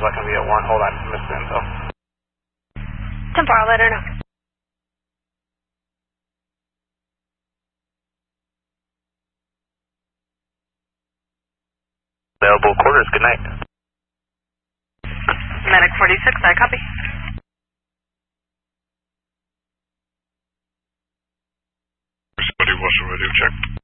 Not going to be at 1. Hold on, missed the info. 10-4, I'll let her know. Available quarters, good night. Medic 46, I copy. Somebody was already checked.